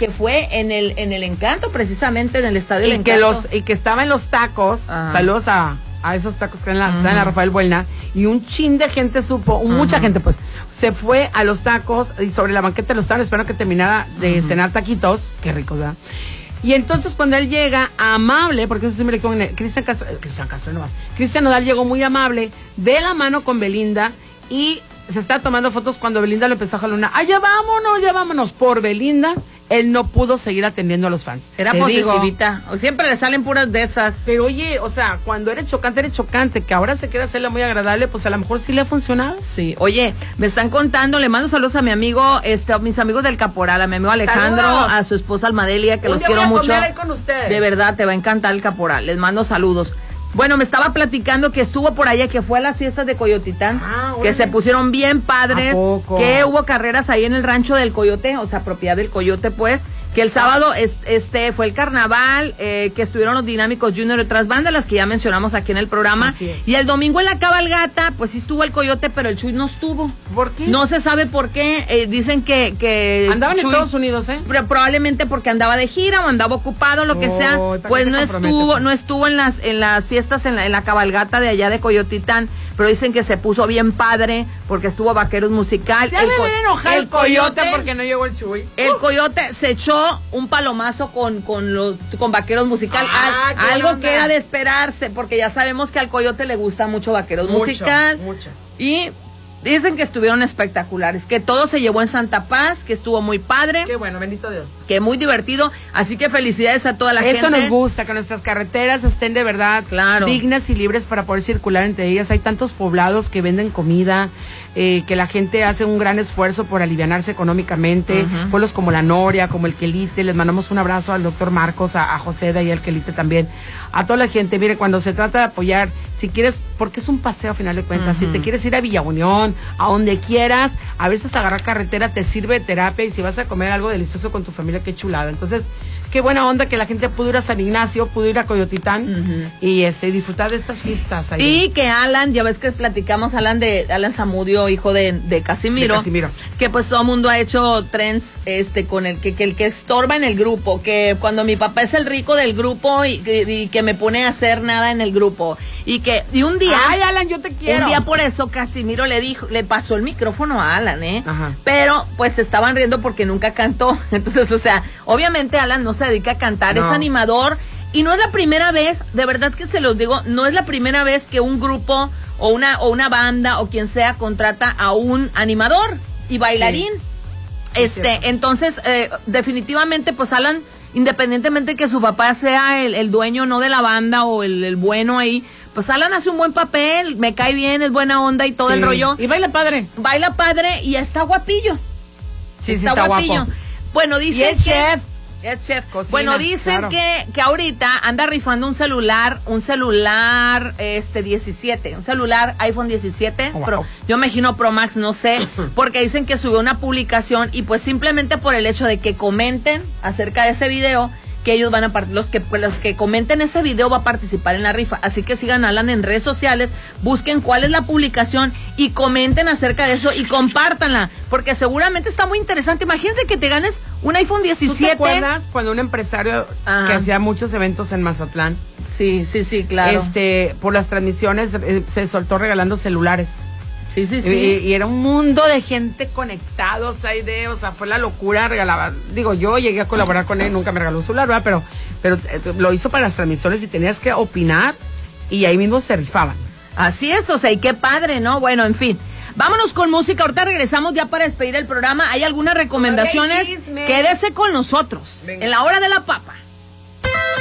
que fue en el Encanto, precisamente en el estadio del Encanto. Y que estaba en los tacos. Ajá. Saludos a esos tacos que están en la Rafael Buelna, y un chin de gente mucha gente pues, se fue a los tacos y sobre la banqueta lo estaban esperando que terminara de cenar taquitos, qué rico, ¿verdad? Y entonces cuando él llega, amable, porque eso siempre con Cristian Nodal llegó muy amable, de la mano con Belinda, y se está tomando fotos cuando Belinda lo empezó a jalar una, ya vámonos, por Belinda. Él no pudo seguir atendiendo a los fans. Era posesivita. O siempre le salen puras de esas. Pero oye, o sea, cuando eres chocante, que ahora se quiere hacerla muy agradable, pues a lo mejor sí le ha funcionado. Sí. Oye, me están contando, le mando saludos a mi amigo, a mis amigos del Caporal, a mi amigo Alejandro, saludos. A su esposa Almadelia, que los quiero mucho. Comer ahí con ustedes. De verdad, te va a encantar el Caporal. Les mando saludos. Bueno, me estaba platicando que estuvo por allá, que fue a las fiestas de Coyotitán, que se pusieron bien padres, que hubo carreras ahí en el rancho del Coyote, o sea, propiedad del Coyote, pues, que el sábado fue el carnaval, que estuvieron los Dinámicos Junior y otras bandas, las que ya mencionamos aquí en el programa. Y el domingo en la cabalgata, pues sí estuvo el Coyote, pero el Chuy no estuvo. ¿Por qué? No se sabe por qué. Dicen que andaba en Estados Unidos, probablemente porque andaba de gira o andaba ocupado, lo que sea. Pues no estuvo en las fiestas en la cabalgata de allá de Coyotitán, pero dicen que se puso bien padre porque estuvo Vaqueros Musical. Se debe haber enojado el Coyote porque no llegó el Chuy. El Coyote se echó un palomazo con Vaqueros Musical, algo que era de esperarse, porque ya sabemos que al Coyote le gusta mucho Vaqueros Musical. Mucho. Y dicen que estuvieron espectaculares, que todo se llevó en Santa Paz, que estuvo muy padre. Qué bueno, bendito Dios. Que muy divertido, así que felicidades a toda la gente. Eso nos gusta, que nuestras carreteras estén de verdad dignas y libres para poder circular entre ellas. Hay tantos poblados que venden comida, que la gente hace un gran esfuerzo por alivianarse económicamente. Pueblos como La Noria, como el Quelite, les mandamos un abrazo al doctor Marcos, a José de ahí, al Quelite también. A toda la gente, mire, cuando se trata de apoyar, si quieres, porque es un paseo a final de cuentas, si te quieres ir a Villa Unión, a donde quieras, a veces agarrar carretera te sirve de terapia, y si vas a comer algo delicioso con tu familia, qué chulada. Entonces, qué buena onda que la gente pudo ir a San Ignacio, pudo ir a Coyotitán y disfrutar de estas fiestas ahí. Y que Alan, ya ves que platicamos Alan Zamudio, hijo de Casimiro, que pues todo el mundo ha hecho trends con el que estorba en el grupo, que cuando mi papá es el rico del grupo y que me pone a hacer nada en el grupo, y un día, ay Alan, yo te quiero. Un día por eso Casimiro le pasó el micrófono a Alan, pero pues se estaban riendo porque nunca cantó. Entonces, o sea, obviamente Alan no se dedica a cantar, es animador, y no es la primera vez, de verdad que se los digo, no es la primera vez que un grupo o una banda o quien sea contrata a un animador y bailarín. Entonces, definitivamente, pues Alan, independientemente que su papá sea el dueño no de la banda o el bueno ahí, pues Alan hace un buen papel, me cae bien, es buena onda y todo el rollo. Y baila padre. Baila padre y está guapillo. Sí, está guapo. Bueno, dice es chef. Es chef. Cocina, bueno, dicen que ahorita anda rifando un celular 17, un celular iPhone 17, Pro, yo me imagino Pro Max, no sé, porque dicen que subió una publicación y pues simplemente por el hecho de que comenten acerca de ese video, que ellos van a los que comenten ese video va a participar en la rifa, así que sigan a Alan en redes sociales, busquen cuál es la publicación y comenten acerca de eso y compártanla, porque seguramente está muy interesante. Imagínate que te ganes un iPhone 17. ¿Tú te acuerdas cuando un empresario que hacía muchos eventos en Mazatlán? Sí, claro. Por las transmisiones se soltó regalando celulares. Sí. Y era un mundo de gente conectados, fue la locura, regalaba, yo llegué a colaborar con él, nunca me regaló un celular, ¿verdad? Pero lo hizo para las transmisiones y tenías que opinar y ahí mismo se rifaban. Así es, y qué padre, ¿no? Bueno, en fin. Vámonos con música, ahorita regresamos ya para despedir el programa. ¿Hay algunas recomendaciones? Quédese con nosotros. Venga. En la hora de la papa.